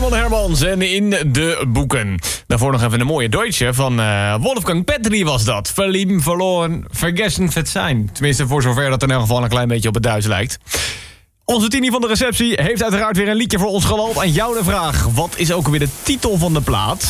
Raymond Hermans en in de boeken. Daarvoor nog even een mooie Deutsche van Wolfgang Petri was dat. Verlieben, verloren, vergessen, verzijn. Tenminste, voor zover dat in elk geval een klein beetje op het Duits lijkt. Onze Tini van de receptie heeft uiteraard weer een liedje voor ons geland. Aan jou de vraag, wat is ook weer de titel van de plaat?